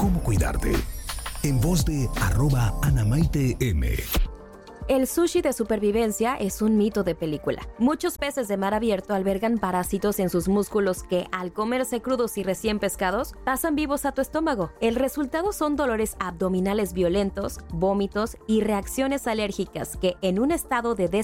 cómo cuidarte. En voz de @AnamaiteM. El sushi de supervivencia es un mito de película. Muchos peces de mar abierto albergan parásitos en sus músculos que, al comerse crudos y recién pescados, pasan vivos a tu estómago. El resultado son dolores abdominales violentos, vómitos y reacciones alérgicas que, en un estado de